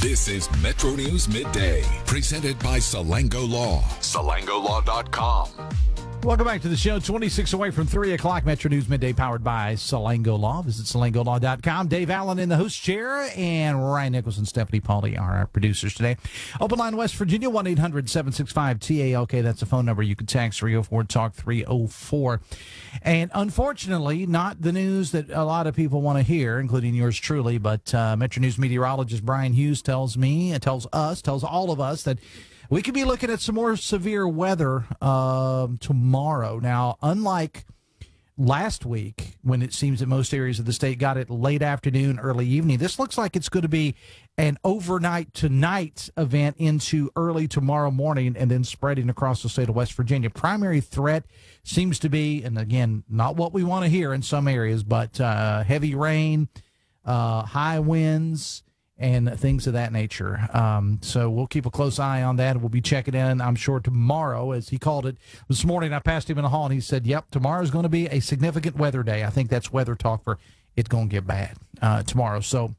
This is Metro News Midday, presented by Salango Law. SalangoLaw.com. Welcome back to the show. 26 away from 3 o'clock. Metro News Midday powered by Salango Law. Visit SalangoLaw.com. Dave Allen in the host chair, and Ryan Nichols and Stephanie Pauly are our producers today. Open line West Virginia, 1-800-765-TALK. That's the phone number. You can text 304-TALK 304. And unfortunately, not the news that a lot of people want to hear, including yours truly, but Metro News meteorologist Brian Hughes tells all of us that we could be looking at some more severe weather tomorrow. Now, unlike last week, when it seems that most areas of the state got it late afternoon, early evening, this looks like it's going to be an overnight to night event into early tomorrow morning and then spreading across the state of West Virginia. Primary threat seems to be, and again, not what we want to hear in some areas, but heavy rain, high winds, and things of that nature. So we'll keep a close eye on that. We'll be checking in, I'm sure, tomorrow, as he called it. This morning, I passed him in the hall, and he said, yep, tomorrow's going to be a significant weather day. I think that's weather talk for it's going to get bad tomorrow. So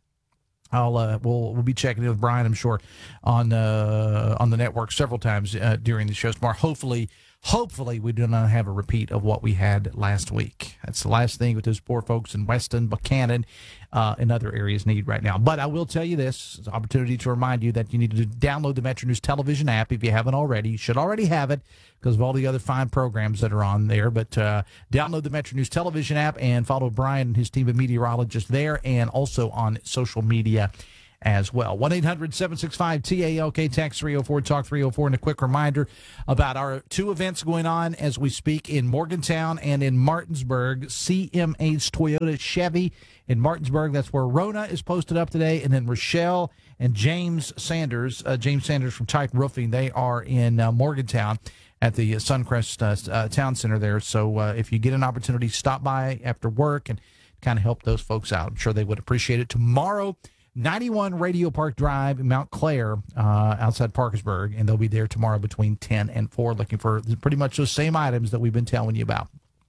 we'll be checking in with Brian, I'm sure, on the network several times during the show tomorrow. Hopefully, we do not have a repeat of what we had last week. That's the last thing with those poor folks in Weston, Buchanan, and other areas need right now. But I will tell you this, it's an opportunity to remind you that you need to download the Metro News television app if you haven't already. You should already have it because of all the other fine programs that are on there. But download the Metro News television app and follow Brian and his team of meteorologists there and also on social media as well. 1-800-765-TALK, text 304-TALK 304. And a quick reminder about our two events going on as we speak in Morgantown and in Martinsburg. CMH Toyota Chevy in Martinsburg. That's where Rona is posted up today. And then Rochelle and James Sanders from Tyke Roofing, they are in Morgantown at the Suncrest Town Center there. So if you get an opportunity, stop by after work and kind of help those folks out. I'm sure they would appreciate it. Tomorrow, 91 Radio Park Drive in Mount Clair, outside Parkersburg, and they'll be there tomorrow between 10 and 4, looking for pretty much those same items that we've been telling you about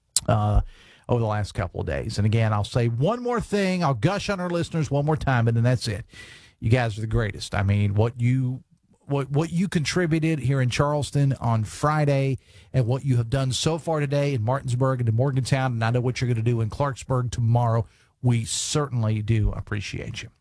over the last couple of days. And again, I'll say one more thing. I'll gush on our listeners one more time, and then that's it. You guys are the greatest. I mean, what you contributed here in Charleston on Friday and what you have done so far today in Martinsburg and in Morgantown, and I know what you're going to do in Clarksburg tomorrow, we certainly do appreciate you.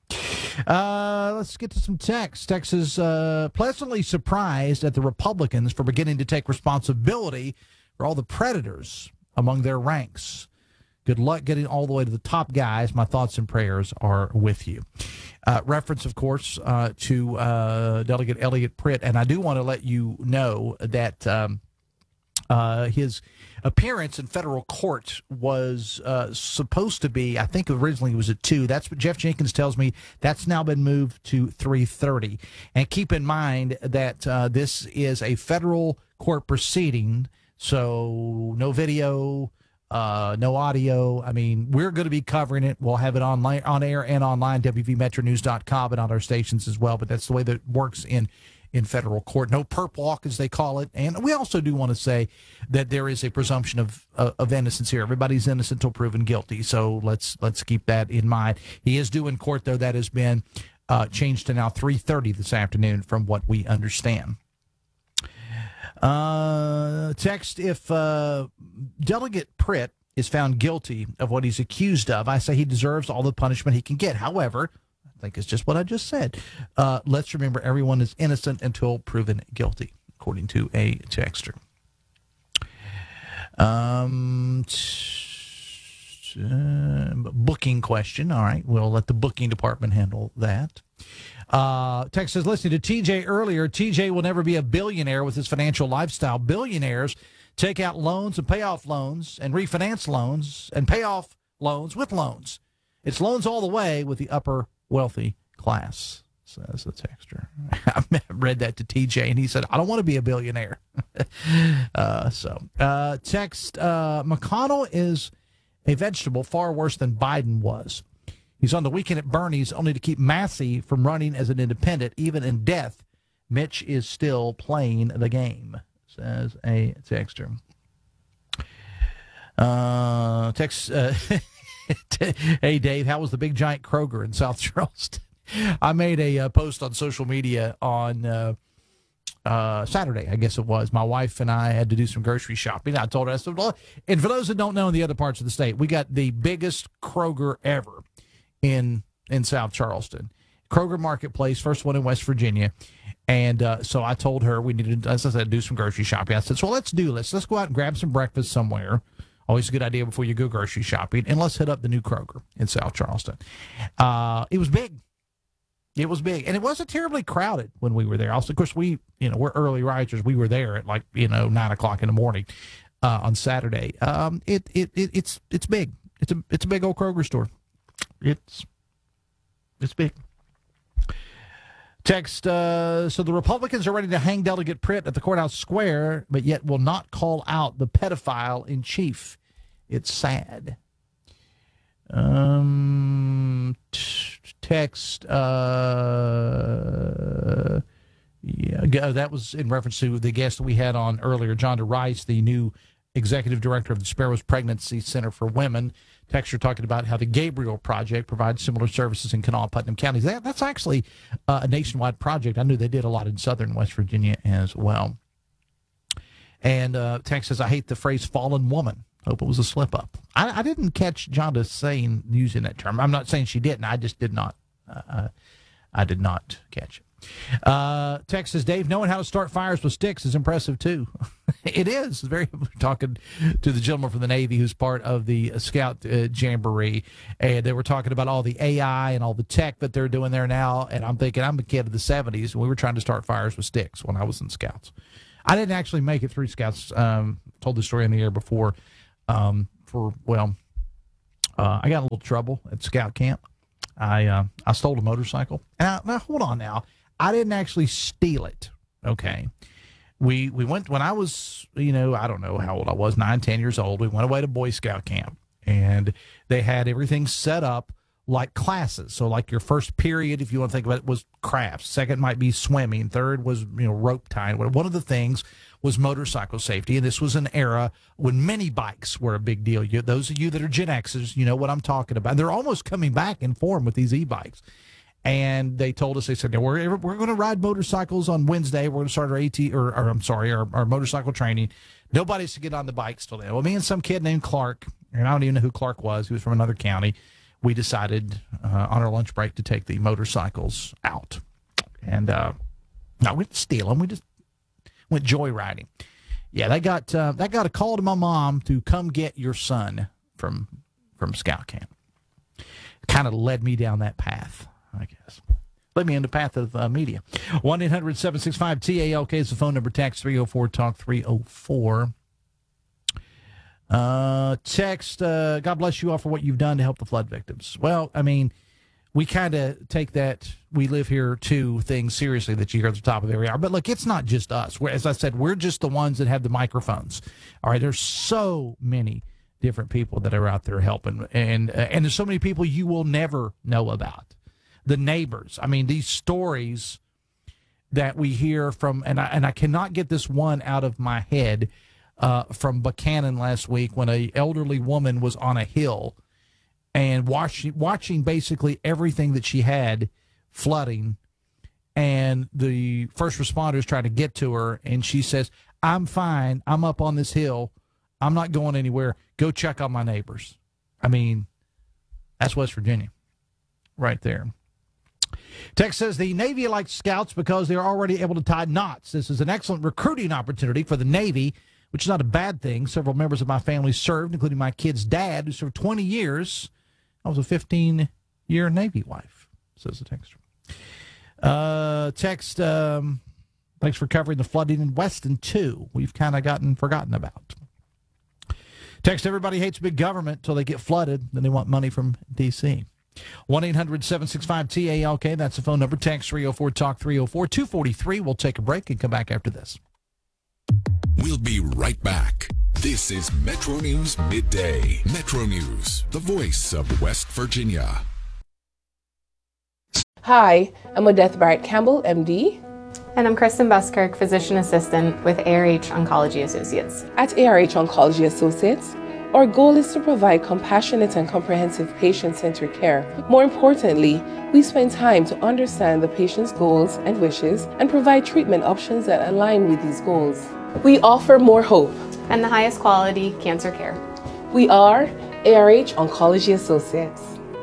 Let's get to some text. Text is pleasantly surprised at the Republicans for beginning to take responsibility for all the predators among their ranks. Good luck getting all the way to the top, guys. My thoughts and prayers are with you. Reference, of course, to Delegate Elliot Pritt. And I do want to let you know that his appearance in federal court was supposed to be, I think originally it was at 2. That's what Jeff Jenkins tells me. That's now been moved to 3:30. And keep in mind that this is a federal court proceeding, so no video, no audio. I mean, we're going to be covering it. We'll have it online, on air and online, WVMetroNews.com, and on our stations as well. But that's the way that it works in federal court. No perp walk, as they call it. And we also do want to say that there is a presumption of innocence here. Everybody's innocent until proven guilty. So let's keep that in mind. He is due in court, though. That has been changed to now 3:30 this afternoon from what we understand. Text, if Delegate Pritt is found guilty of what he's accused of, I say he deserves all the punishment he can get. However, I think it's just what I just said. Let's remember everyone is innocent until proven guilty, according to a texter. Booking question. All right, we'll let the booking department handle that. Text says, listening to TJ earlier, TJ will never be a billionaire with his financial lifestyle. Billionaires take out loans and pay off loans and refinance loans and pay off loans with loans. It's loans all the way with the upper wealthy class, says the texter. I read that to TJ, and he said, I don't want to be a billionaire. Text, McConnell is a vegetable far worse than Biden was. He's on the weekend at Bernie's only to keep Massey from running as an independent. Even in death, Mitch is still playing the game, says a texter. Hey, Dave, how was the big giant Kroger in South Charleston? I made a post on social media on Saturday, I guess it was. My wife and I had to do some grocery shopping. I told her, I said, well, and for those that don't know in the other parts of the state, we got the biggest Kroger ever in South Charleston. Kroger Marketplace, first one in West Virginia. And so I told her we needed, as I said, do some grocery shopping. I said, so let's do this. Let's go out and grab some breakfast somewhere. Always a good idea before you go grocery shopping. And let's hit up the new Kroger in South Charleston. It was big. It was big, and it wasn't terribly crowded when we were there. Also, of course, we're early risers. We were there at 9:00 in the morning on Saturday. It's big. It's a big old Kroger store. It's big. Text, so the Republicans are ready to hang Delegate Pritt at the courthouse square, but yet will not call out the pedophile in chief. It's sad. Text, that was in reference to the guest that we had on earlier, Jonda Rice, the new executive director of the Sparrows Pregnancy Center for Women. Texter talking about how the Gabriel Project provides similar services in Kanawha, Putnam counties. That's actually a nationwide project. I knew they did a lot in southern West Virginia as well. And Text says, I hate the phrase fallen woman. Hope it was a slip up. I didn't catch Jonda using that term. I'm not saying she didn't. I just did not. I did not catch it. Text says, Dave, knowing how to start fires with sticks is impressive too. It is. We're talking to the gentleman from the Navy who's part of the Scout Jamboree, and they were talking about all the AI and all the tech that they're doing there now. And I'm thinking, I'm a kid of the 70s, and we were trying to start fires with sticks when I was in Scouts. I didn't actually make it through Scouts. Told the story in the air before. I got in a little trouble at Scout camp. I stole a motorcycle. Now hold on now. I didn't actually steal it. Okay. We went when I was, I don't know how old I was, 9, 10 years old. We went away to Boy Scout camp, and they had everything set up like classes. So like your first period, if you want to think about it, was crafts. Second might be swimming. Third was, rope tying. One of the things was motorcycle safety. And this was an era when mini bikes were a big deal. Those of you that are Gen Xers, you know what I'm talking about. They're almost coming back in form with these e-bikes. And they told us, they said, we're going to ride motorcycles on Wednesday. We're going to start our motorcycle training. Nobody's to get on the bikes till then. Well, me and some kid named Clark, and I don't even know who Clark was. He was from another county. We decided on our lunch break to take the motorcycles out. And we didn't steal them. We just went joyriding. Yeah, that got a call to my mom to come get your son from Scout Camp. Kind of led me down that path, I guess. Led me in the path of media. 1-800-765-TALK is the phone number. Text 304-TALK-304. Text, God bless you all for what you've done to help the flood victims. Well, I mean, we kind of take that we live here too thing seriously that you hear at the top of every hour. But look, it's not just us. As I said, we're just the ones that have the microphones. All right, there's so many different people that are out there helping. And there's so many people you will never know about. The neighbors. I mean, these stories that we hear from, and I cannot get this one out of my head, from Buchanan last week when an elderly woman was on a hill and watching basically everything that she had flooding, and the first responders tried to get to her, and she says, I'm fine. I'm up on this hill. I'm not going anywhere. Go check on my neighbors. I mean, that's West Virginia right there. Text says the Navy likes Scouts because they're already able to tie knots. This is an excellent recruiting opportunity for the Navy, which is not a bad thing. Several members of my family served, including my kid's dad, who served 20 years. I was a 15-year Navy wife, says the texter. Thanks for covering the flooding in Weston, too. We've kind of gotten forgotten about. Text, everybody hates big government until they get flooded, then they want money from D.C. 1-800-765-TALK, that's the phone number. Text 304-TALK-304. 243, we'll take a break and come back after this. We'll be right back. This is Metro News Midday. Metro News, the voice of West Virginia. Hi, I'm Odette Barrett Campbell, MD. And I'm Kristen Buskirk, Physician Assistant with ARH Oncology Associates. At ARH Oncology Associates, Our goal is to provide compassionate and comprehensive patient-centered care. More importantly, we spend time to understand the patient's goals and wishes and provide treatment options that align with these goals. We offer more hope and the highest quality cancer care. We are ARH Oncology Associates.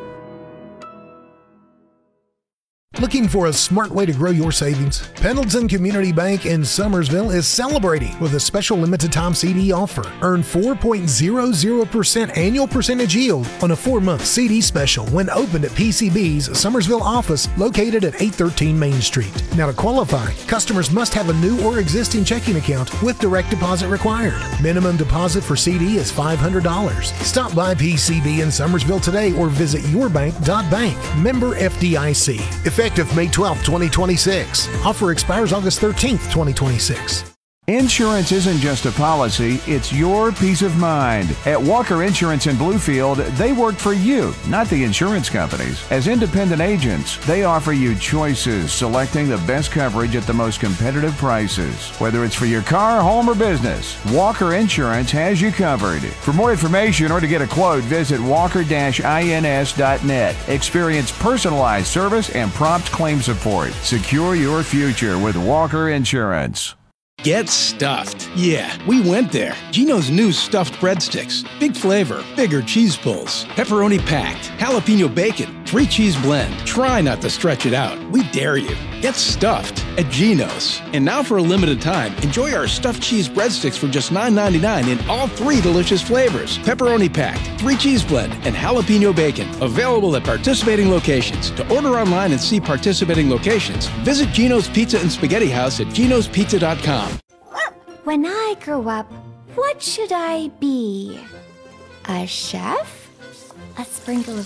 Looking for a smart way to grow your savings? Pendleton Community Bank in Summersville is celebrating with a special limited time CD offer. Earn 4.00% annual percentage yield on a 4-month CD special when opened at PCB's Summersville office located at 813 Main Street. Now to qualify, customers must have a new or existing checking account with direct deposit required. Minimum deposit for CD is $500. Stop by PCB in Summersville today or visit yourbank.bank. Member FDIC. Effective May 12, 2026. Offer expires August 13th, 2026. Insurance isn't just a policy, it's your peace of mind. At Walker Insurance in Bluefield, they work for you, not the insurance companies. As independent agents, they offer you choices, selecting the best coverage at the most competitive prices. Whether it's for your car, home, or business, Walker Insurance has you covered. For more information or to get a quote, visit walker-ins.net. Experience personalized service and prompt claim support. Secure your future with Walker Insurance. Get stuffed. Yeah, we went there. Geno's new stuffed breadsticks. Big flavor, bigger cheese pulls, pepperoni packed, jalapeno bacon, 3-cheese blend. Try not to stretch it out. We dare you. Get stuffed at Geno's. And now for a limited time, enjoy our stuffed cheese breadsticks for just $9.99 in all 3 delicious flavors. Pepperoni packed, 3-cheese blend, and jalapeno bacon. Available at participating locations. To order online and see participating locations, visit Geno's Pizza and Spaghetti House at genospizza.com. When I grow up, what should I be? A chef? A sprinkle of